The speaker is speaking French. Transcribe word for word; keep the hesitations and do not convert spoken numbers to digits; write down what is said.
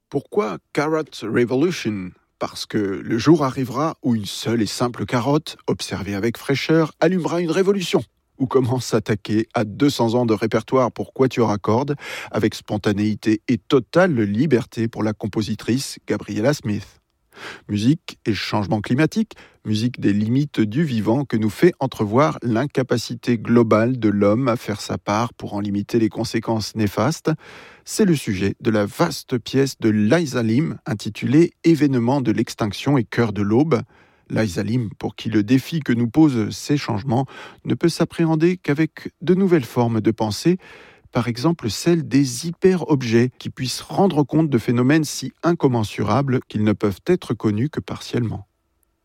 Pourquoi Carrot Revolution ? Parce que le jour arrivera où une seule et simple carotte, observée avec fraîcheur, allumera une révolution. Ou comment s'attaquer à deux cents ans de répertoire pour quatuor à cordes, avec spontanéité et totale liberté pour la compositrice Gabriella Smith. Musique et changement climatique, musique des limites du vivant que nous fait entrevoir l'incapacité globale de l'homme à faire sa part pour en limiter les conséquences néfastes, c'est le sujet de la vaste pièce de Liza Lim intitulée « Événements de l'extinction et cœur de l'aube ». Liza Lim, pour qui le défi que nous posent ces changements ne peut s'appréhender qu'avec de nouvelles formes de pensée, par exemple celle des hyper-objets qui puissent rendre compte de phénomènes si incommensurables qu'ils ne peuvent être connus que partiellement.